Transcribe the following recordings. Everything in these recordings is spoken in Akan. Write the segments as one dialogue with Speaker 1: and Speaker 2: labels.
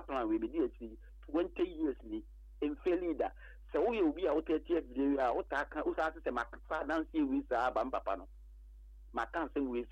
Speaker 1: plan we be there 20 years ni in fail leader so we will be out 30 years there utaka usase se maka dance with ba papa no maka say with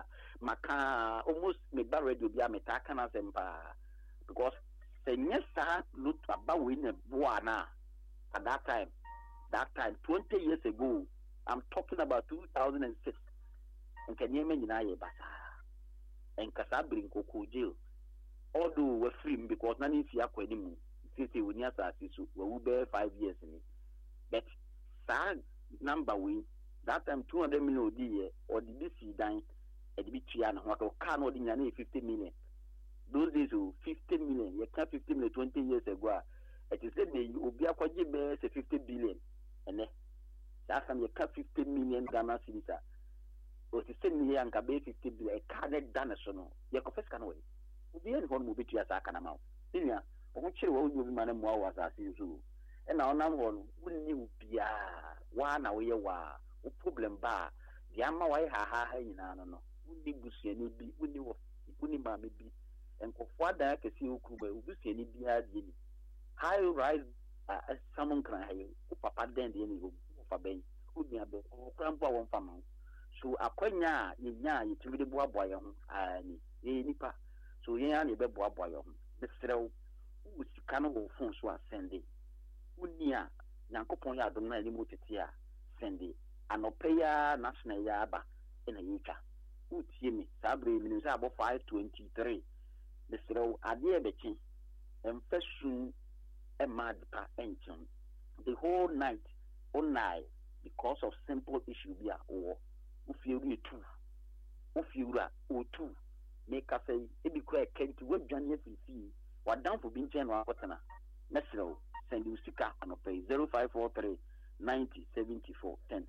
Speaker 1: maka almost me ba radio bi ametaka na sempa because say nyesa look about we ne boa na at that time 20 years ago I'm talking about 2006 and can you imagine I basa and kasabrin koko jail although we're free because none if you are quite since we near so we will bear 5 years in it but sad number we that time 200 million or the BC dying at the Bichian what can ordinary 50 million those days 50 million you can't 50 million 20 years ago it is said they will be a quadri bear 50 billion and that's time you can't 50 million Ghana cedis or to send me and Kabe 50 billion a carded done so no you confess can way the end one will be to your sack and amount Oche wo nyu mane mo was asizu e na onam ho no wonni ubia wa na wo ye wa o problem ba dia ma wa ha nyina no wonni busuani bi wonni ma me bi enkofo ada kesi okuru ba busuani bi ha die ni high rise someone can hayo o papa den de ni ho fa ben o nia be o krampo a won fama so akwanya nya yitimi de boaboa ye ho ani nipa so yen ya na be boaboa ye ho besrew Usicano will phone so Sunday. Unia, Yankopon ya don't know any motitia Sunday. And no paya national yaba in a yika. Utimi, Sabri Minus about 523. The slow idea betting and first soon a mad pa engine. The whole night, all night, because of simple issue be or Ufiri 2. Ufira or 2. Make us say, it be quite came to what Johnny fee. What down for being general Watana? Mesro, send you sika and pay 0543 90 74 10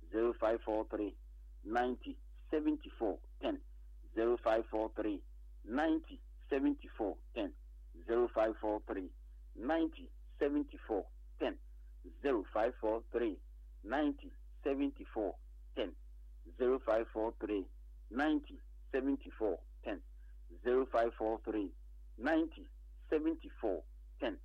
Speaker 1: 0543 90 74 10 0543 90 74 10 0543 90 74 10 0543 90 74 10 0543 90 74 10 0543 90 74 10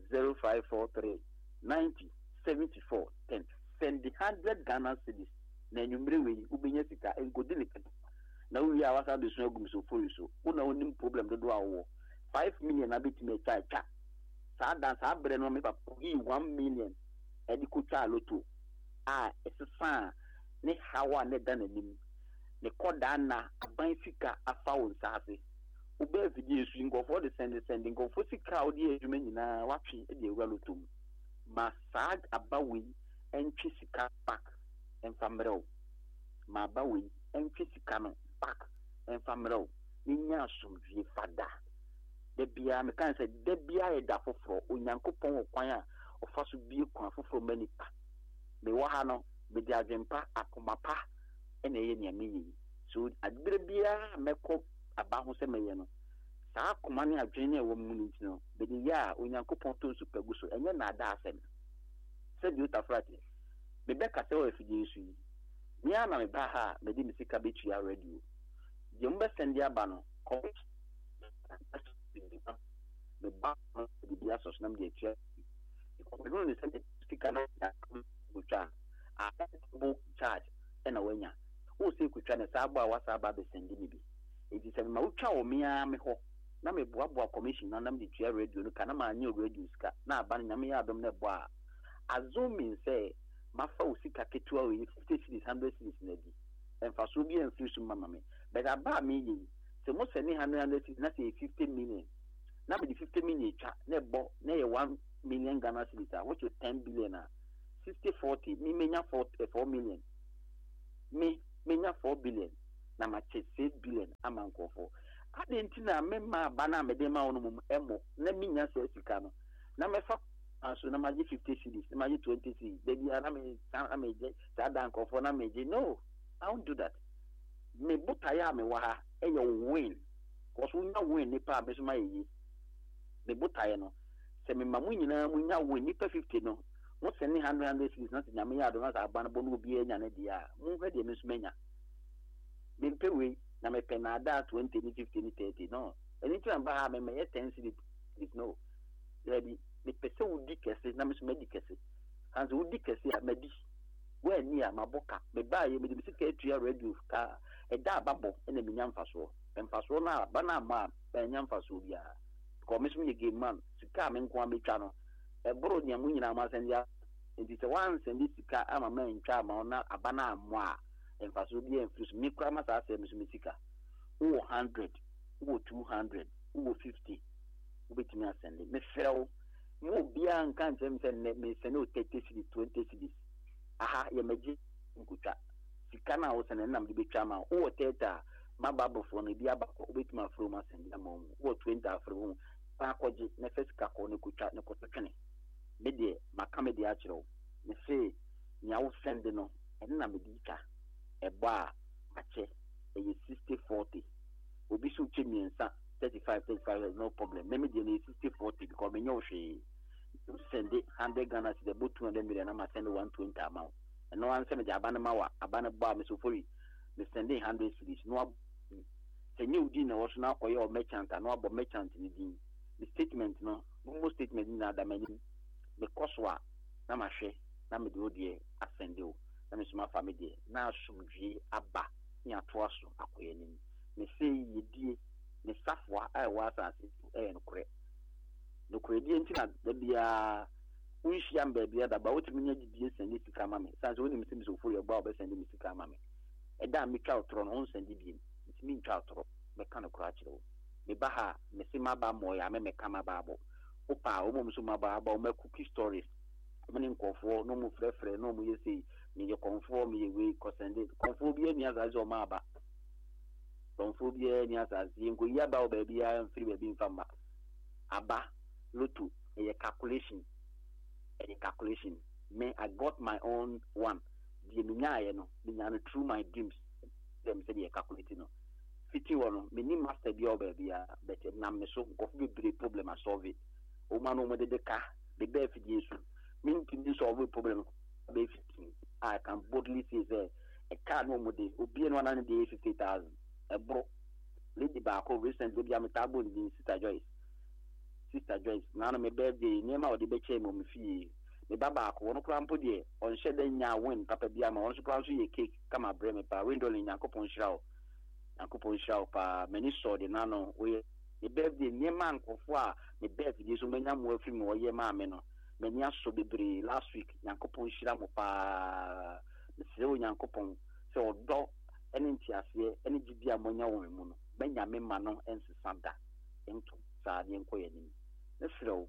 Speaker 1: 0543 90 74 10 send the 100 Ghana cedis na nyumre we ubenye sika engodini na we ya wasa de so agum so for you so una onim problem do awo 5 million abetime cha sa dan sa bre no me papa gi 1 million e di ko cha loto esesa ne hawa ne dananim ne koda na aban sika afa won saase ube video su ngofo de sending ngofo sika odi edwuma nyina watwe e de ewalotom ma sad abawi entwe sika back enfamrel ma abawi entwe sika no back enfamrel ninya asomdwe fada de bia me kan se de bia e da foforo onyankopon okwan a ofaso bie kwan foforo manipa me wa ha no me de adwempa akomapa ene ye nia meyi so adbere bia meko aba ho se meye no saa komane adwene e wo mu nti no be de ya onyankopon to supagu so enye na ada asem se bi utafrate be be ka se o efije su ni ana me ba ha me di misika betu ya radio je mbe sende aba no ko me ba di bia so nam de tia ko me no ni sende sika na ya ku cha a bo charge ena wanya o se ku twa na sa aba wa sa aba be sende ni bi enti se ma utwa o mia me ho na me boaboa commission na nam de tia radio no kana ma anyo radio sika na aba na me ya adom na bo a azumi say mafa usika ketua we 50 cities 100 cities na di emfa so bi enfisu mama me but aba me yi se mo se ni 100 cities na say 50 million na be 50 million cha na bo na ye 1 million Ghana cedis which is 10 billion 60-40 me menya 4 million me menya 4 billion na ma 6 billion amankofo adentina me ma bana me de ma ono mum emo na minya se sika no na me fa so na maji 50 cities na maji 20 cities baby na me je ta dan kofo na me je no I won't do that me butaya me wa ha e yo win cause we nya win ni pa me so ma yi me butaya no se me mamu nyina mu nya win ni pa 50 no mo se ni 100 cities na nya me ya do na sa ban bo no obi enya na dia mu hwe de me so menya me pe we na me pe na da 20 ni 50 ni 30 no anything ba ha me 10 cities cedis no ready the person who dikese na me so medikese and who dikese a medi we ni a maboka me ba ye me sika etua radio ka eda babo na me nyamfaso emfaso na ba na ma ba nyamfaso bia ko me so me game man sika me nko ametwa no eboro nya mu nyina ma sendia enti se wan sendi sika ama ma ntwa ma na abana ammo a emfaso bia emfus me kra ma sa se me so me sika 100 200 50 ubetimi asende me frɛw mo bia nka ntem se me sene o 30 cedis 20 cedis aha ye meji nkutwa sika na wo sene nam de betwa ma wo teta mababofo no bia ba ubetimi afro ma sende ma wo 20 afro pa akɔgye na fesika ko ne kutwa ne kototwene me de maka me de akyerɛw me se nya wo sende no ɛne na me di ka ɛbɔ a akyɛ ɛyɛ 60-40 obi so chemiensa 35 no problem me de ne 60-40 because me nyo hwe send 100 Ghana to the boot 200 million am send 120 amount and no answer me the abana mawa abana ba me so fori me send 100 cedis no say new din na was na koyo merchant and no abo merchant ni din the statement no most statement na da mani me koswa na ma hwe na me de odie asende o na me so ma family na asumdwe aba ni atoa so akoye ni me say yedie ne safwa ai wa asase nokore die ntina da bia unhia mbabia da ba wotimi nya gidie sende sika ma me sanse woni mtimi so fo yegba obesende mi sika ma me eda mi twa otro no onsende bi mtimi ntwa otro me ka no kura kire wo me ba ha me se ma ba mo ya me ka ma ba abo opa o mo so ma ba abo me cookie stories mani nkofo no mu frefre no mu yesi me ye konfo me ye we kosende konfo bi ani azazo ma ba konfo bi ani azazo ngo ya ba o ba bia mfiri ba bi mfamba aba lotu a calculation me I got my own one the minyaye no minyane through my dreams them say the calculating no fiti wono me ni master bi o ba bia but na me so go be problem solve it o ma no mo de ka the be fiti yesu me ntimi solve problem be fiti I can boldly say say a car no mo de obi no na de 50,000 e bro lady ba ko recently bi am tabo ni Sister Joyce, nana me birthday, nema o de beche mo mfie. Me baba ko wono kra mpo de on hyede nya win papa bia ma on so kra so ye cake kama bre me pa window le Yakopon shirawo pa mani so de nano we me birthday nema nkofo a me birthday so menya mo afiri mo ye ma me no mani aso bebre last week Yakopon shira mo pa me se o Yakopon se odo ene ntiase ene gibia monya wo mu no benya me ma no ensesanda ento sa de enkoye ni Nefro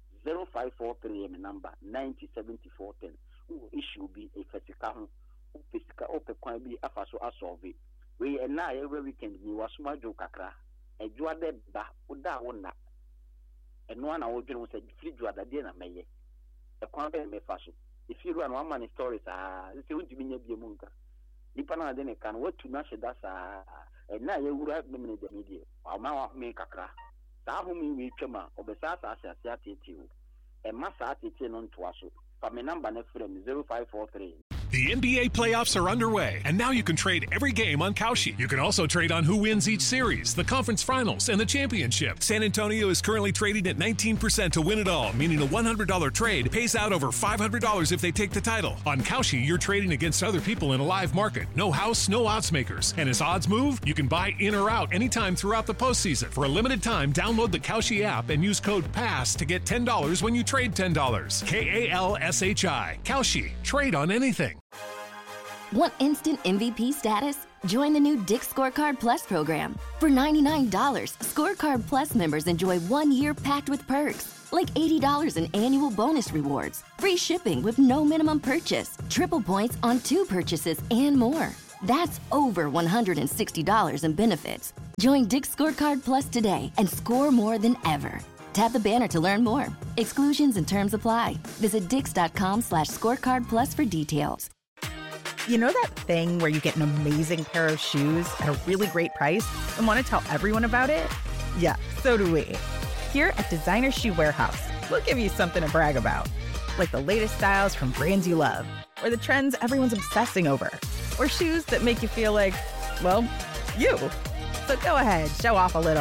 Speaker 1: 0543 my number 907410. Issue be a physical kwan bi afaso asolve. We na every weekend ni wasuma jo kakra. Ejo ade ba oda wona. Eno na wo dwene say free jo adade na meye. E kwan be me faso. If you run one man stories say untimi nya bia mu nka. Nipa na de ne kan watu na sheda sa na ye wura me me de media. Wa ma me kakra. Tahumi we twema obesa asase atete o e masa atete no ntoa so fa me number na frame 0543.
Speaker 2: The NBA playoffs are underway, and now you can trade every game on Kalshi. You can also trade on who wins each series, the conference finals, and the championship. San Antonio is currently trading at 19% to win it all, meaning a $100 trade pays out over $500 if they take the title. On Kalshi, you're trading against other people in a live market. No house, no odds makers. And as odds move, you can buy in or out anytime throughout the postseason. For a limited time, download the Kalshi app and use code PASS to get $10 when you trade $10. KALSHI. Kalshi. Trade on anything.
Speaker 3: Want instant MVP status? Join the new Dick's Scorecard Plus program. For $99, Scorecard Plus members enjoy 1 year packed with perks, like $80 in annual bonus rewards, free shipping with no minimum purchase, triple points on 2 purchases, and more. That's over $160 in benefits. Join Dick's Scorecard Plus today and score more than ever. Tap the banner to learn more. Exclusions and terms apply. Visit dix.com/scorecardplus for details.
Speaker 4: You know that thing where you get an amazing pair of shoes at a really great price and want to tell everyone about it? Yeah, so do we. Here at Designer Shoe Warehouse, we'll give you something to brag about, like the latest styles from brands you love, or the trends everyone's obsessing over, or shoes that make you feel like, well, you. So go ahead, show off a little,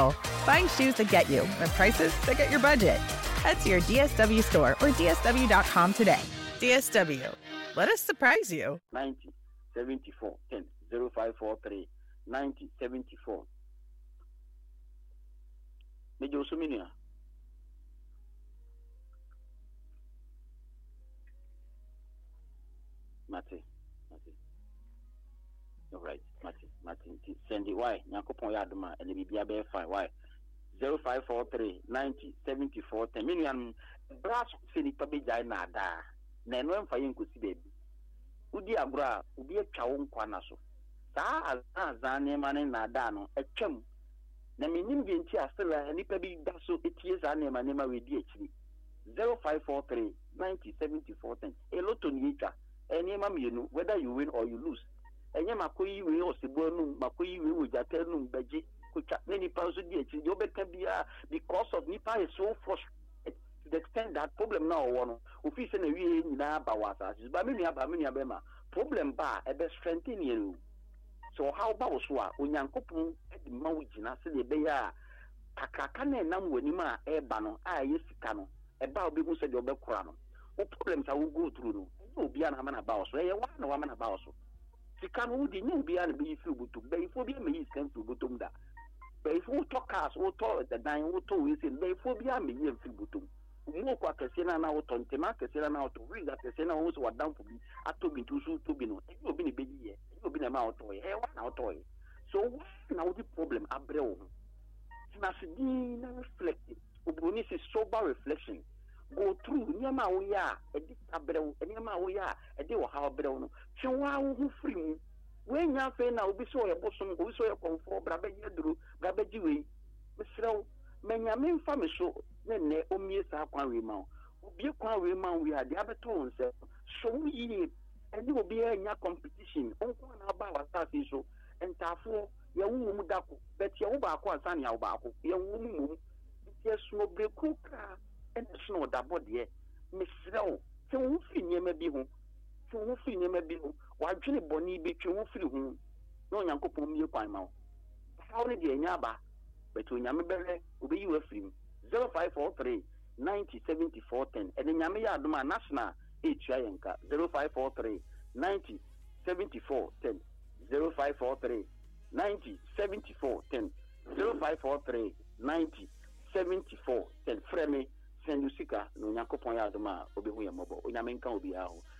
Speaker 4: Find shoes that get you at prices that get your budget. Head to your DSW store or DSW.com today. DSW. Let us surprise you.
Speaker 1: 90 74 10 0543 90 74. Major Suminia. Mate. All right, Martin. Send it. Why? Nyakopon Yaduma and the BBA fine. Why? 0543 90 74 10 million brass Philippa Bijana da. Nano Fayin could see baby. Udi Abra, Ubi a Chawon Quanaso. Sa Zane Manin Nadano, a chum. Naminim Vintia Stella and Nipabi Dasso, 8 years anima nema with DHD. 0543 90 74 10. A lot to Nika. And you know whether you win or you lose. And Yamakoi will also burn Makoi will Jatanum Beji, which many pounds a day. You better be because of Nipa is so frustrated to the extent that problem now one official in Bawasa is Baminia Bema. Problem bar a best strengthening you. So how about Swa, Unyankopu at the Mawjina, say the Baya Takakane Namwenima, Ebano, yes, Cano, about Bibu said your Becrano. What problems I will go through? No, be an Hamana Baus, one woman about. Sikanu did not be an be through to bay for me is sent to Butumda. Bay for talk us or talk at the nine or two is in bay for me and Fibutum. No Quacasina now on Temacasina now to read that the Sena was what down for me. I told me to shoot to be no. You've been a baby year. You've been a mouth toy. One out toy. So what's now the problem? Abreu. Snasidina reflecting. Ubunis is sober reflection. Go through Yama we are a disabreu, and Yama we are a deal how brown. Chihuahua who free. When you say now, we saw a bosom, we saw a comfort, Brabedru, Brabeji, Mr. Menyamin family show, then Omias are one remount. Be a quan remount, we had the other tones, so we and you will be in your competition. On one about that issue, and Tafo, your woman, but your Obako, Sanya Obako, your woman, yes, no break and snow that body, Miss Slow, so who feel maybe home, so who feel maybe home, while Jenny Bonnie be you feel home. No Yanko Pomio Pimo. How did you Yaba? But when Yamabere will be you a film 0543 90 74 10 and then Yamia Duma National H.I.N.K. 0543 90 74 10 0543 90 74 10 0543 90 74 10 Freme Sendusika no Yakopon Yaduma Obi Mobo, Oyamenka Obiao.